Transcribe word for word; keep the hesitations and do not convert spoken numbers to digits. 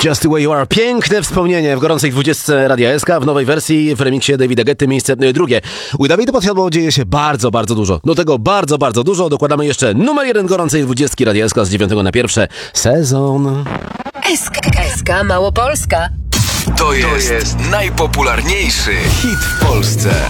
Just the way you are. Piękne wspomnienie w gorącej dwudziestce Radia S K w nowej wersji w remiksie Davida Guetty, miejsce drugie. U Dawida Podsiadło dzieje się bardzo, bardzo dużo. Do tego bardzo, bardzo dużo dokładamy jeszcze numer jeden gorącej dwudziestki Radia S K z dziewiątego na pierwsze. Sezon. S K, S K Małopolska. To jest, to jest najpopularniejszy hit w Polsce.